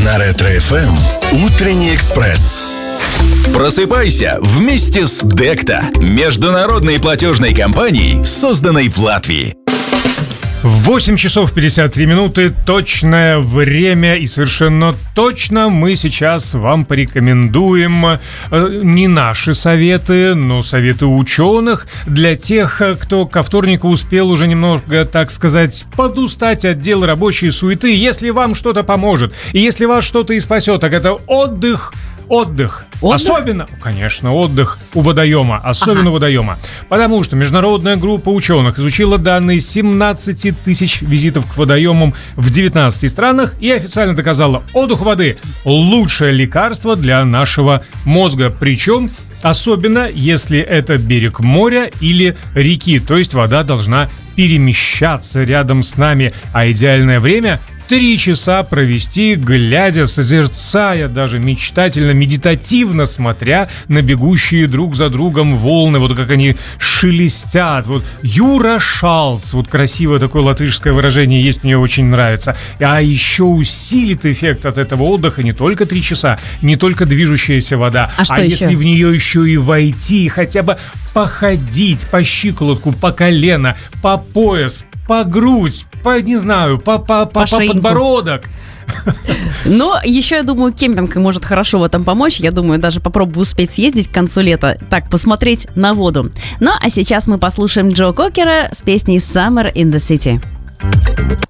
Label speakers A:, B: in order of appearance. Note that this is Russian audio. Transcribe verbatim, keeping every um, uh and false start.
A: На Ретро-эф эм «Утренний экспресс». Просыпайся вместе с Декта, международной платежной компанией, созданной в Латвии.
B: восемь часов пятьдесят три минуты, точное время, и совершенно точно мы сейчас вам порекомендуем э, не наши советы, но советы ученых для тех, кто ко вторнику успел уже немного, так сказать, подустать от дел рабочей суеты. Если вам что-то поможет, и если вас что-то и спасет, так это отдых. Отдых.
C: Отдых?
B: Особенно, конечно, отдых у водоема. Особенно
C: Ага.
B: у водоема. Потому что международная группа ученых изучила данные семнадцать тысяч визитов к водоемам в девятнадцати странах и официально доказала: отдых у воды – лучшее лекарство для нашего мозга. Причем особенно, если это берег моря или реки. То есть вода должна перемещаться рядом с нами. А идеальное время – Три часа провести, глядя, созерцая, даже мечтательно, медитативно смотря на бегущие друг за другом волны, вот как они шелестят. Вот Юра Шалц, вот красивое такое латышское выражение есть, мне очень нравится. А еще усилит эффект от этого отдыха не только три часа, не только движущаяся вода,
C: а, что
B: а
C: еще?
B: если в нее еще и войти, хотя бы походить по щиколотку, по колено, по пояс, по грудь, по, не знаю, по, по, по,
C: По
B: по подбородок.
C: Но еще, я думаю, кемпинг может хорошо в этом помочь. Я думаю, даже попробую успеть съездить к концу лета. Так, посмотреть на воду. Ну, а сейчас мы послушаем Джо Кокера с песней «Summer in the City».